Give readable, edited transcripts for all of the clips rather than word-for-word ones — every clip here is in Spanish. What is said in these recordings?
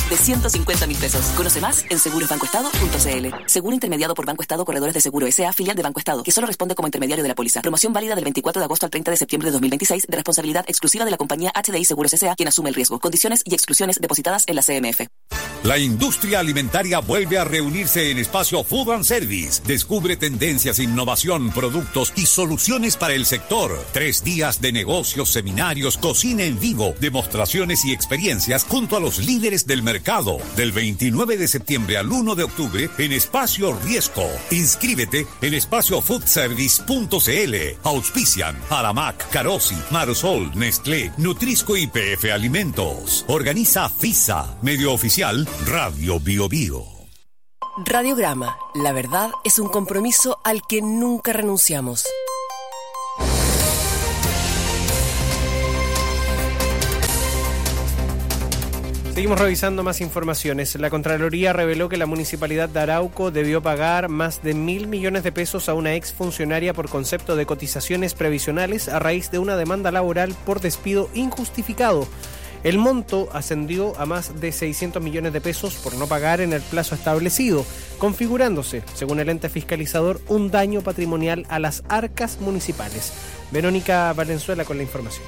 de 150.000 pesos. Conoce más en segurosbancoestado.cl. Seguro intermediado por Banco Estado Corredores de Seguro S.A., filial de Banco Estado, que solo responde como intermediario de la póliza. Promoción válida del 24 de agosto al 30 de septiembre de 2026, de responsabilidad exclusiva de la compañía HDI Seguros S.A., quien asume el riesgo. Condiciones y exclusiones depositadas en la CMF. La industria alimentaria vuelve a reunirse en Espacio Food and Service. Descubre tendencias, innovación, productos y soluciones para el sector. 3 días de negocios, seminarios, cocina en vivo, demostraciones y experiencias junto a los líderes del mercado. Del 29 de septiembre al 1 de octubre en Espacio Riesco. Inscríbete en espaciofoodservice.cl. Auspician Aramac, Carosi, Marsol, Nestlé, Nutrisco y PF Alimentos. Organiza FISA, medio oficial Radio Bio Bio. Radiograma, la verdad es un compromiso al que nunca renunciamos. Seguimos revisando más informaciones. La Contraloría reveló que la Municipalidad de Arauco debió pagar más de 1.000 millones de pesos a una exfuncionaria por concepto de cotizaciones previsionales a raíz de una demanda laboral por despido injustificado. El monto ascendió a más de 600 millones de pesos por no pagar en el plazo establecido, configurándose, según el ente fiscalizador, un daño patrimonial a las arcas municipales. Verónica Valenzuela con la información.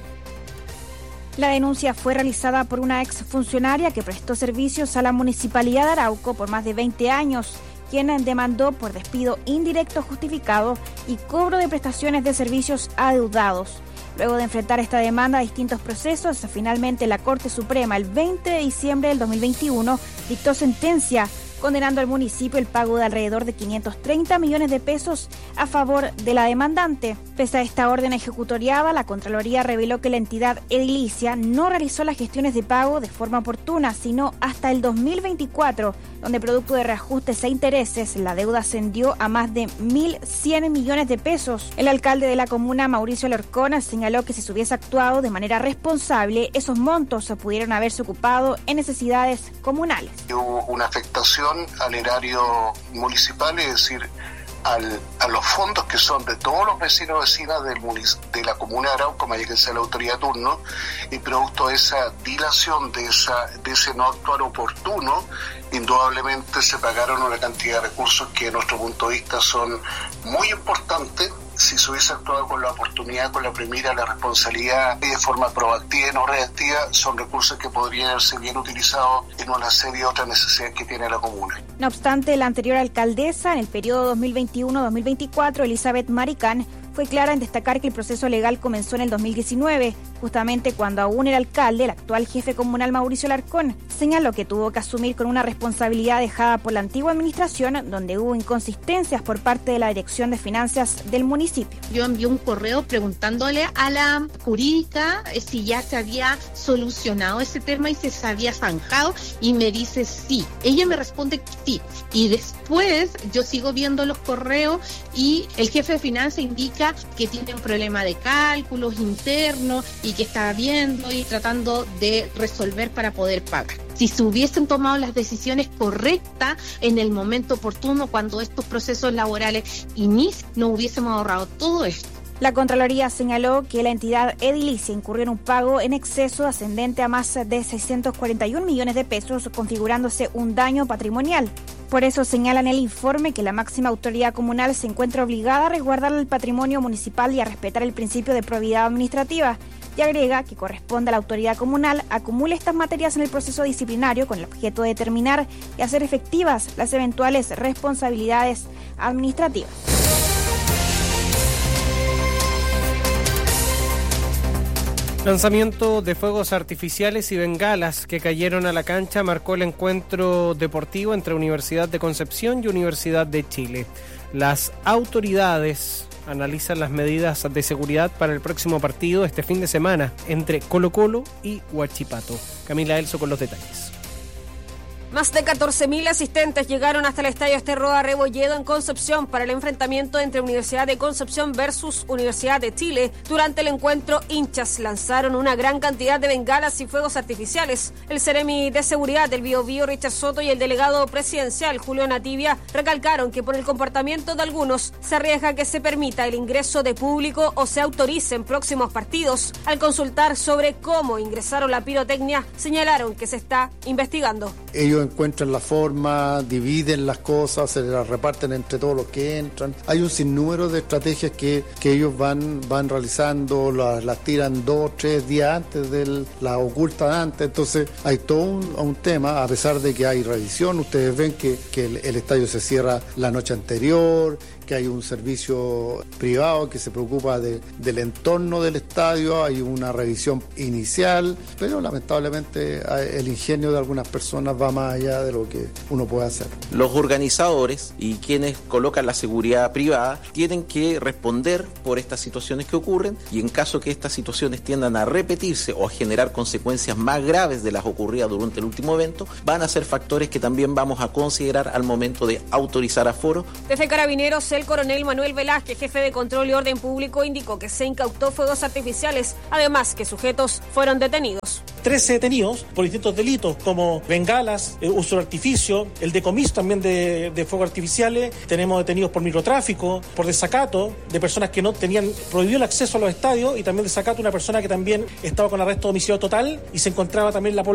La denuncia fue realizada por una exfuncionaria que prestó servicios a la Municipalidad de Arauco por más de 20 años, quien demandó por despido indirecto justificado y cobro de prestaciones de servicios adeudados. Luego de enfrentar esta demanda a distintos procesos, finalmente la Corte Suprema, el 20 de diciembre del 2021, dictó sentencia condenando al municipio el pago de alrededor de 530 millones de pesos a favor de la demandante. Pese a esta orden ejecutoriada, la Contraloría reveló que la entidad edilicia no realizó las gestiones de pago de forma oportuna, sino hasta el 2024, donde producto de reajustes e intereses, la deuda ascendió a más de 1.100 millones de pesos. El alcalde de la comuna, Mauricio Alarcón, señaló que si se hubiese actuado de manera responsable, esos montos se pudieron haberse ocupado en necesidades comunales. Hubo una afectación al erario municipal, es decir, a los fondos que son de todos los vecinos y vecinas de la comuna de Arauco, más que sea la autoridad de turno, y producto de esa dilación, de ese no actuar oportuno, indudablemente se pagaron una cantidad de recursos que, de nuestro punto de vista, son muy importantes. Si se hubiese actuado con la oportunidad, con la primera, la responsabilidad y de forma proactiva y no reactiva, son recursos que podrían ser bien utilizados en una serie de otras necesidades que tiene la comuna. No obstante, la anterior alcaldesa, en el periodo 2021-2024, Elizabeth Maricán, fue clara en destacar que el proceso legal comenzó en el 2019, justamente cuando aún era alcalde, el actual jefe comunal Mauricio Alarcón señaló que tuvo que asumir con una responsabilidad dejada por la antigua administración, donde hubo inconsistencias por parte de la Dirección de Finanzas del municipio. Yo envié un correo preguntándole a la jurídica si ya se había solucionado ese tema y se había zanjado, y me dice sí. Ella me responde que sí, y después yo sigo viendo los correos y el jefe de finanzas indica que tiene un problema de cálculos internos y que está viendo y tratando de resolver para poder pagar. Si se hubiesen tomado las decisiones correctas en el momento oportuno, cuando estos procesos laborales inician, no hubiésemos ahorrado todo esto. La Contraloría señaló que la entidad edilicia incurrió en un pago en exceso ascendente a más de 641 millones de pesos, configurándose un daño patrimonial. Por eso señala en el informe que la máxima autoridad comunal se encuentra obligada a resguardar el patrimonio municipal y a respetar el principio de probidad administrativa, y agrega que corresponde a la autoridad comunal acumule estas materias en el proceso disciplinario con el objeto de determinar y hacer efectivas las eventuales responsabilidades administrativas. Lanzamiento de fuegos artificiales y bengalas que cayeron a la cancha marcó el encuentro deportivo entre Universidad de Concepción y Universidad de Chile. Las autoridades analizan las medidas de seguridad para el próximo partido este fin de semana entre Colo-Colo y Huachipato. Camila Elso con los detalles. Más de 14.000 asistentes llegaron hasta el Estadio Esterroa Rebolledo en Concepción para el enfrentamiento entre Universidad de Concepción versus Universidad de Chile. Durante el encuentro, hinchas lanzaron una gran cantidad de bengalas y fuegos artificiales. El seremi de seguridad del Biobío, Richard Soto, y el delegado presidencial, Julio Nativia, recalcaron que por el comportamiento de algunos se arriesga que se permita el ingreso de público o se autoricen próximos partidos. Al consultar sobre cómo ingresaron la pirotecnia, señalaron que se está investigando. Ellos encuentran la forma, dividen las cosas, se las reparten entre todos los que entran. Hay un sinnúmero de estrategias que ellos van realizando, las tiran 2 o 3 días antes, las ocultan antes. Entonces hay todo un tema, a pesar de que hay revisión. Ustedes ven que el estadio se cierra la noche anterior, que hay un servicio privado que se preocupa del entorno del estadio, hay una revisión inicial, pero lamentablemente el ingenio de algunas personas va más allá de lo que uno puede hacer. Los organizadores y quienes colocan la seguridad privada tienen que responder por estas situaciones que ocurren, y en caso que estas situaciones tiendan a repetirse o a generar consecuencias más graves de las ocurridas durante el último evento, van a ser factores que también vamos a considerar al momento de autorizar aforo. Desde Carabineros, el coronel Manuel Velázquez, jefe de Control y Orden Público, indicó que se incautó fuegos artificiales, además que sujetos fueron detenidos. 13 detenidos por distintos delitos como bengalas, uso de artificio, el decomiso también de fuegos artificiales. Tenemos detenidos por microtráfico, por desacato de personas que no tenían prohibido el acceso a los estadios, y también desacato una persona que también estaba con arresto de homicidio total y se encontraba también en la población.